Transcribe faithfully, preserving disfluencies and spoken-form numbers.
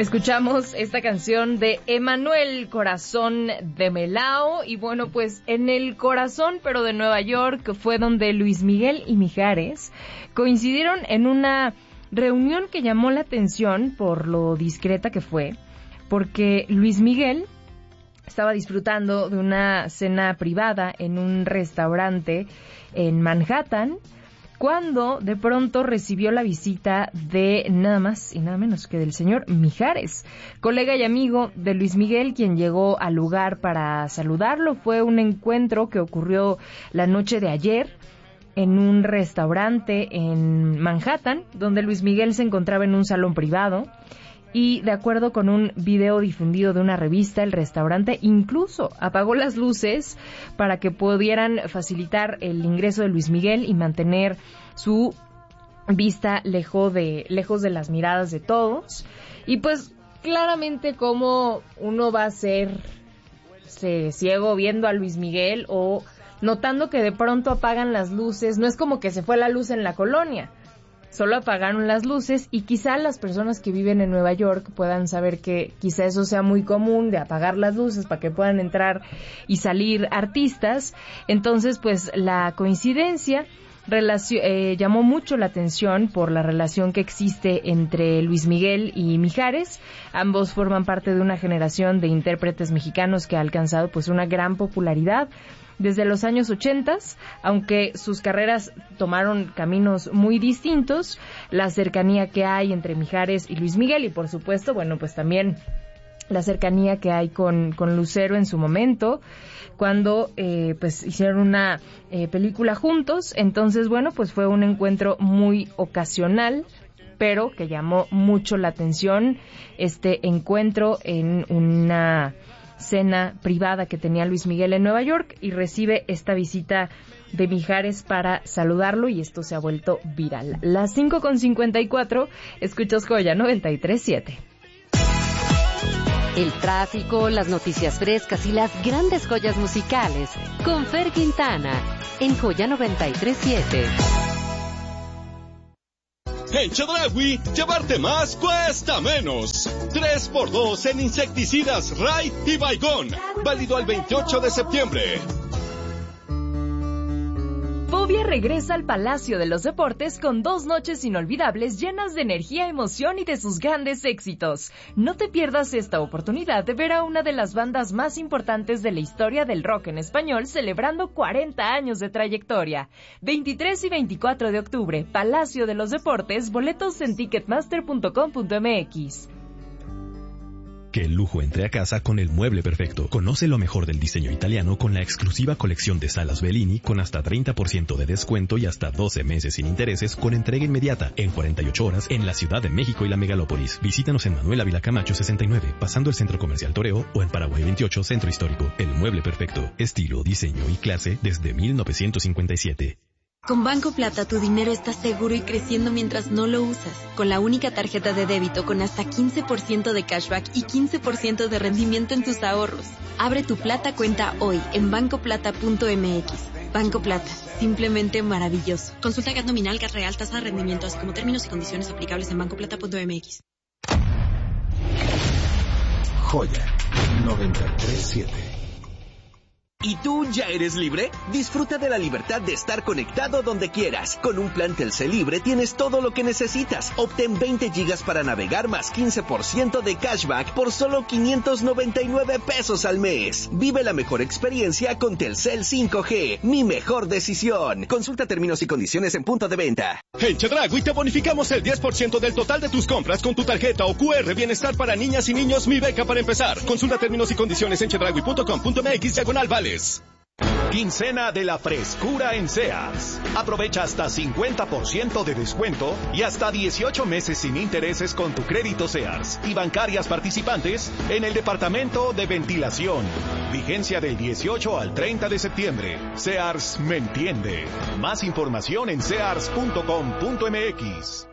Escuchamos esta canción de Emanuel, Corazón de Melao, y bueno, pues en el corazón, pero de Nueva York, fue donde Luis Miguel y Mijares coincidieron en una reunión que llamó la atención por lo discreta que fue, porque Luis Miguel estaba disfrutando de una cena privada en un restaurante en Manhattan, cuando de pronto recibió la visita de nada más y nada menos que del señor Mijares, colega y amigo de Luis Miguel, quien llegó al lugar para saludarlo. Fue un encuentro que ocurrió la noche de ayer en un restaurante en Manhattan, donde Luis Miguel se encontraba en un salón privado. Y de acuerdo con un video difundido de una revista, el restaurante incluso apagó las luces para que pudieran facilitar el ingreso de Luis Miguel y mantener su vista lejos de, lejos de las miradas de todos. Y pues claramente como uno va a ser se, ciego viendo a Luis Miguel o notando que de pronto apagan las luces, no es como que se fue la luz en la colonia. Solo apagaron las luces y quizá las personas que viven en Nueva York puedan saber que quizá eso sea muy común, de apagar las luces para que puedan entrar y salir artistas. Entonces, pues la coincidencia relacio- eh, llamó mucho la atención por la relación que existe entre Luis Miguel y Mijares. Ambos forman parte de una generación de intérpretes mexicanos que ha alcanzado pues una gran popularidad desde los años ochentas, aunque sus carreras tomaron caminos muy distintos. La cercanía que hay entre Mijares y Luis Miguel y por supuesto, bueno, pues también la cercanía que hay con, con Lucero en su momento, cuando eh, pues hicieron una eh, película juntos. Entonces, bueno, pues fue un encuentro muy ocasional, pero que llamó mucho la atención este encuentro en una cena privada que tenía Luis Miguel en Nueva York, y recibe esta visita de Mijares para saludarlo, y esto se ha vuelto viral. Las cinco con cincuenta y cuatro, escuchas Joya noventa y tres siete. El tráfico, las noticias frescas y las grandes joyas musicales con Fer Quintana en Joya noventa y tres siete. En Chedraui, llevarte más cuesta menos. tres por dos en insecticidas Raid y Baygon. Válido al veintiocho de septiembre. Fobia regresa al Palacio de los Deportes con dos noches inolvidables llenas de energía, emoción y de sus grandes éxitos. No te pierdas esta oportunidad de ver a una de las bandas más importantes de la historia del rock en español celebrando cuarenta años de trayectoria. veintitrés y veinticuatro de octubre, Palacio de los Deportes, boletos en ticketmaster punto com punto m x. Que el lujo entre a casa con el mueble perfecto. Conoce lo mejor del diseño italiano con la exclusiva colección de salas Bellini con hasta treinta por ciento de descuento y hasta doce meses sin intereses con entrega inmediata en cuarenta y ocho horas en la Ciudad de México y la Megalópolis. Visítanos en Manuel Ávila Camacho sesenta y nueve, pasando el Centro Comercial Toreo, o en Paraguay veintiocho, Centro Histórico. El mueble perfecto. Estilo, diseño y clase desde mil novecientos cincuenta y siete. Con Banco Plata tu dinero está seguro y creciendo mientras no lo usas. Con la única tarjeta de débito con hasta quince por ciento de cashback y quince por ciento de rendimiento en tus ahorros. Abre tu Plata cuenta hoy en banco plata punto m x. Banco Plata, simplemente maravilloso. Consulta gas nominal, gas real, tasa de rendimiento, así como términos y condiciones aplicables en banco plata punto m x. Joya noventa y tres siete. ¿Y tú ya eres libre? Disfruta de la libertad de estar conectado donde quieras. Con un plan Telcel Libre tienes todo lo que necesitas. Obtén veinte gigas para navegar más quince por ciento de cashback por solo quinientos noventa y nueve pesos al mes. Vive la mejor experiencia con Telcel cinco G. Mi mejor decisión. Consulta términos y condiciones en punto de venta. En Chedraui te bonificamos el diez por ciento del total de tus compras con tu tarjeta o Q R Bienestar para niñas y niños Mi Beca para empezar. Consulta términos y condiciones en chedraui punto com punto m x diagonal vales. Quincena de la frescura en Sears. Aprovecha hasta cincuenta por ciento de descuento y hasta dieciocho meses sin intereses con tu crédito Sears y bancarias participantes en el departamento de ventilación. Vigencia del dieciocho al treinta de septiembre. Sears me entiende. Más información en sears punto com punto m x.